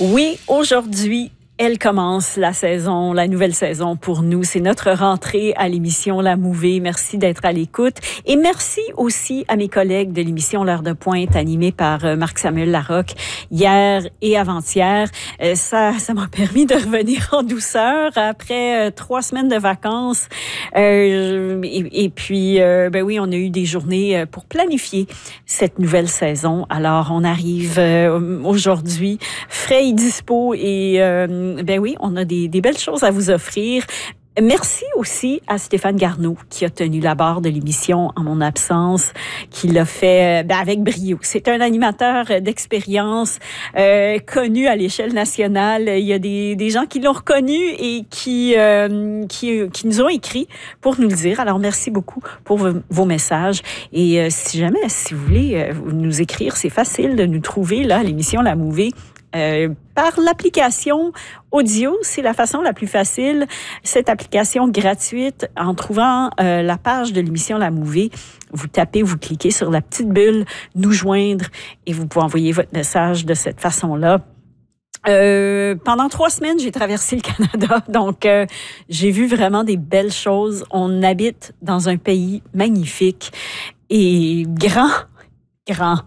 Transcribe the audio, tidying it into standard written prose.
Oui, aujourd'hui, elle commence la nouvelle saison pour nous. C'est notre rentrée à l'émission La Mouvée. Merci d'être à l'écoute. Et merci aussi à mes collègues de l'émission L'Heure de Pointe, animée par Marc-Samuel Larocque, hier et avant-hier. Ça m'a permis de revenir en douceur après 3 semaines de vacances. Et puis, ben oui, on a eu des journées pour planifier cette nouvelle saison. Alors, on arrive aujourd'hui frais et dispo et ben oui, on a des belles choses à vous offrir. Merci aussi à Stéphane Garneau qui a tenu la barre de l'émission en mon absence, qui l'a fait avec brio. C'est un animateur d'expérience connu à l'échelle nationale. Il y a des gens qui l'ont reconnu et qui nous ont écrit pour nous le dire. Alors, merci beaucoup pour vos messages. Et si vous voulez nous écrire, c'est facile de nous trouver là à l'émission La Mouvée. Par l'application audio, c'est la façon la plus facile. Cette application gratuite, en trouvant la page de l'émission La Mouvée, vous cliquez sur la petite bulle, nous joindre, et vous pouvez envoyer votre message de cette façon-là. Pendant 3 semaines, j'ai traversé le Canada, donc j'ai vu vraiment des belles choses. On habite dans un pays magnifique et grand.